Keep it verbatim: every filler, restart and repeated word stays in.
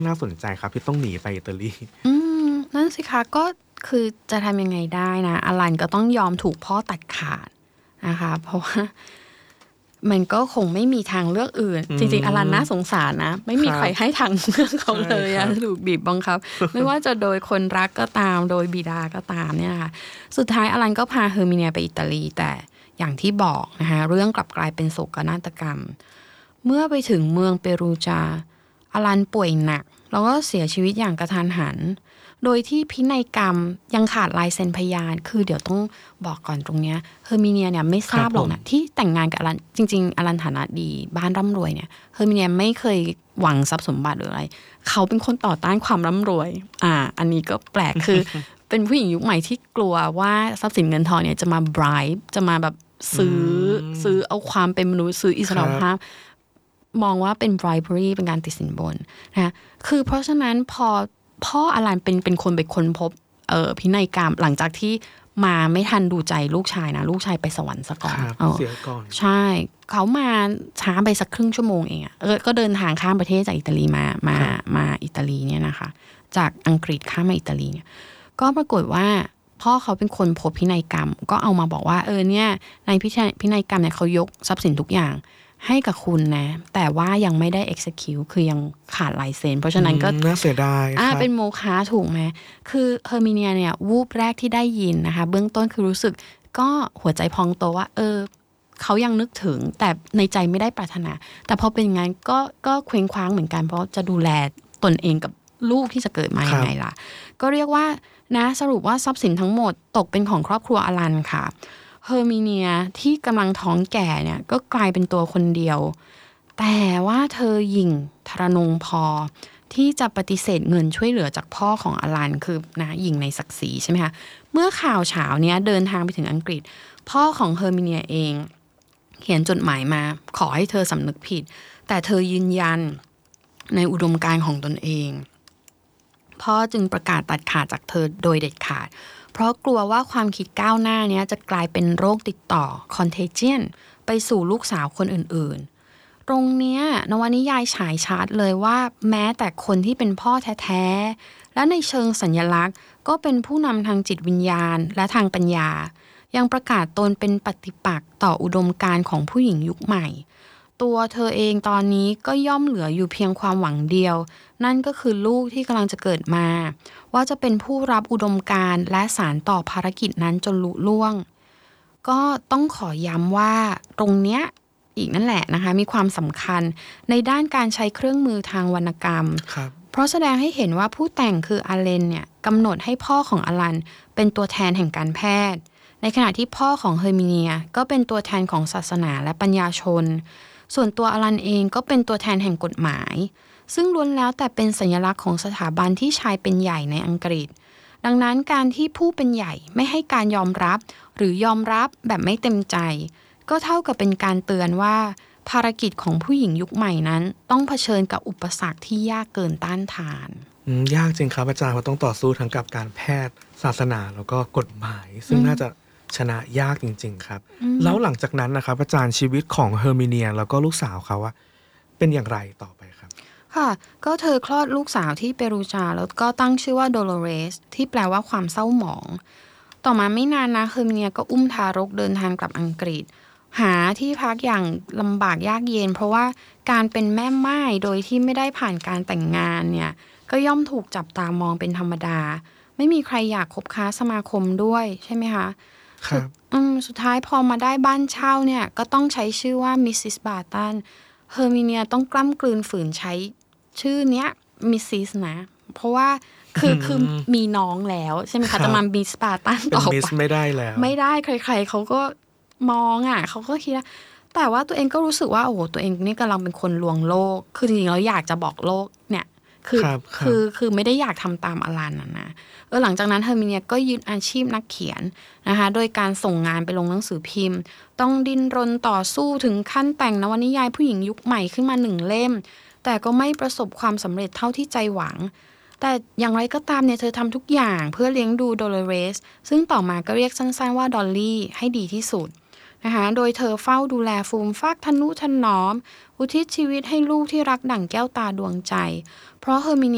น่าสนใจครับที่ต้องหนีไปอิตาลีอืมนั่นสิคะก็คือจะทำยังไงได้นะอลันก็ต้องยอมถูกพ่อตัดขาดนะคะเพราะว่ามันก็คงไม่มีทางเลือกอื่นอืจริงๆอลันน่าสมงสารนะไม่มีใครครับให้ทางเลือกเขาใช่เลยอะครับถูกบีบบังคับไม่ว่าจะโดยคนรักก็ตามโดยบิดาก็ตามเนี่ยนะคะสุดท้ายอลันก็พาเฮอร์มิเนียไปอิตาลีแต่อย่างที่บอกนะคะเรื่องกลับกลายเป็นโศกนาฏกรรมเมื่อไปถึงเมืองเปรูจาอลันป่วยหนักแล้วก็เสียชีวิตอย่างกระทันหัน โดยที่พินัยกรรมยังขาดลายเซ็นพยานคือเดี๋ยวต้องบอกก่อนตรงเนี้ยเฮอร์มิเนียเนี่ยไม่ทราบหรอกนะที่แต่งงานกับอลันจริงๆอลันฐานะดีบ้านร่ำรวยเนี่ยเฮอร์มิเนียไม่เคยหวังทรัพย์สมบัติหรืออะไรเขาเป็นคนต่อต้านความร่ำรวยอ่าอันนี้ก็แปลกคือ เป็นผู้หญิงยุคใหม่ที่กลัวว่าทรัพย์สินเงินทองเนี่ยจะมา bribe จะมาแบบซื้อซื้อเอาความเป็นมนุษย์ซื้ออิสครับรภาพมองว่าเป็น bribery เป็นการติดสินบนนะคือเพราะฉะนั้นพอพ่ออลันเป็นเป็นคนไปค้นพบเอ่อพินัยกรรมหลังจากที่มาไม่ทันดูใจลูกชายนะลูกชายไปสวรรค์ซะก่อนครับเออเสียก่อนใช่เขามาช้าไปสักครึ่งชั่วโมงเองอะเออก็เดินทางข้ามประเทศจากอิตาลีมามาครับมาอิตาลีเนี่ยนะคะจากอังกฤษข้ามมาอิตาลีเนี่ย ก็ปรากฏว่าพ่อเขาเป็นคนพบพินัยกรรมก็เอามาบอกว่าเออเนี่ยในพินัยพินัยกรรมเนี่ยเขายกทรัพย์สินทุกอย่างให้กับคุณนะแต่ว่ายังไม่ได้ execute คือยังขาดลายเซ็นเพราะฉะนั้นก็อืมน่าเสียดายอ่าครับเป็นโมฆะถูกไหมคือเฮอร์มิเนียเนี่ยวูบแรกที่ได้ยินนะคะเบื้องต้นคือรู้สึกก็หัวใจพองโตว่าเออเขายังนึกถึงแต่ในใจไม่ได้ปรารถนาแต่พอเป็นอย่างนั้นก็ก็เคว้งคว้างเหมือนกันเพราะจะดูแลตนเองกับลูกที่จะเกิดมายังไงล่ะก็เรียกว่า นะสรุปว่าทรัพย์สินทั้งหมดตกเป็นของครอบครัวอลันค่ะเฮอร์มิเนียที่กำลังท้องแก่เนี่ยก็กลายเป็นตัวคนเดียวแต่ว่าเธอหยิ่งทรนงพอที่จะปฏิเสธเงินช่วยเหลือจากพ่อของอลันคือนะหยิ่งในศักดิ์ศรีใช่ไหมคะเมื่อข่าวเช้าเนี้ยเดินทางไปถึงอังกฤษพ่อของเฮอร์มิเนียเองเขียนจดหมายมาขอให้เธอสำนึกผิดแต่เธอยืนยันในอุดมการณ์ของตนเอง พ่อจึงประกาศตัดขาดจากเธอโดยเด็ดขาด เพราะกลัวว่าความคิดก้าวหน้านี้จะกลายเป็นโรคติดต่อ contagion ไปสู่ลูกสาวคนอื่นๆ ตรงเนี้ยนวนิยายฉายชัดเลยว่าแม้แต่คนที่เป็นพ่อแท้ๆ และในเชิงสัญลักษณ์ก็เป็นผู้นำทางจิตวิญญาณและทางปัญญา ยังประกาศตนเป็นปฏิปักษ์ต่ออุดมการณ์ของผู้หญิงยุคใหม่ ตัวเธอเองตอนนี้ก็ย่อมเหลืออยู่เพียงความหวังเดียวนั่นก็คือลูกที่กำลังจะเกิดมาว่าจะเป็นผู้รับอุดมการณ์และสานต่อภารกิจนั้นจนลุล่วงก็ต้องขอย้ำว่าตรงเนี้ยอีกนั่นแหละนะคะมีความสำคัญในด้านการใช้เครื่องมือทางวรรณกรรมครับเพราะแสดงให้เห็นว่าผู้แต่งคืออาเลนเนี่ยกำหนดให้พ่อของอลันเป็นตัวแทนแห่งการแพทย์ในขณะที่พ่อของเฮอร์มิเนียก็เป็นตัวแทนของศาสนาและปัญญาชนส่วนตัวอลันเองก็เป็นตัวแทนแห่งกฎหมายซึ่งล้วนแล้วแต่เป็นสัญลักษณ์ของสถาบันที่ชายเป็นใหญ่ในอังกฤษดังนั้นการที่ผู้เป็นใหญ่ไม่ให้การยอมรับหรือยอมรับแบบไม่เต็มใจก็เท่ากับเป็นการเตือนว่าภารกิจของผู้หญิงยุคใหม่นั้นต้องเผชิญกับอุปสรรคที่ยากเกินต้านทานอืมยากจริงครับอาจารย์เพราะต้องต่อสู้ทั้งกับการแพทย์ศาสนาแล้วก็กฎหมายซึ่งน่าจะชนะยากจริงๆครับแล้วหลังจากนั้นนะครับอาจารย์ชีวิตของเฮอร์มิเนียแล้วก็ลูกสาวเขาว่าเป็นอย่างไรต่อไปครับค่ะก็เธอคลอดลูกสาวที่เปรูจาแล้วก็ตั้งชื่อว่าโดโลเรสที่แปลว่าความเศร้าหมองต่อมาไม่นานนะเฮอร์มิเนียก็อุ้มทารกเดินทางกลับอังกฤษหาที่พักอย่างลำบากยากเย็นเพราะว่าการเป็นแม่ไม้โดยที่ไม่ได้ผ่านการแต่งงานเนี่ยก็ย่อมถูกจับตามองเป็นธรรมดาไม่มีใครอยากคบค้าสมาคมด้วยใช่ไหมคะครับอืมสุดท้ายพอมาได้บ้านเช่าเนี่ยก็ต้องใช้ชื่อว่ามิสซิสบาร์ตันเฮอร์มิเนียต้องกล้ำกลืนฝืนใช้ชื่อเนี้ยมิสซิสนะเพราะว่าคือคือมีน้องแล้วใช่ไหมคะจะมามิสบาร์ตันเป็นต่อมิสไปไม่ได้แล้วไม่ได้ใครๆเขาก็มองอ่ะเขาก็คิดว่าแต่ว่าตัวเองก็รู้สึกว่าโอ้โหตัวเองนี่กำลังเป็นคนลวงโลกคือจริงๆแล้วอยากจะบอกโลกเนี่ยคือครับคคือคือไม่ได้อยากทำตามอลันนะนะเออหลังจากนั้นเฮอร์มิเนียก็ยึดอาชีพนักเขียนนะคะโดยการส่งงานไปลงหนังสือพิมพ์ต้องดิ้นรนต่อสู้ถึงขั้นแต่งนวนิยายผู้หญิงยุคใหม่ขึ้นมาหนึ่งเล่มแต่ก็ไม่ประสบความสำเร็จเท่าที่ใจหวังแต่อย่างไรก็ตามเนี่ยเธอทำทุกอย่างเพื่อเลี้ยงดูโดโลเรสซึ่งต่อมาก็เรียกสั้นๆว่าดอลลี่ให้ดีที่สุดนะคะโดยเธอเฝ้าดูแลฟูมฟักทนุถนอมอุทิศชีวิตให้ลูกที่รักดั่งแก้วตาดวงใจเพราะเฮอร์มิเนีย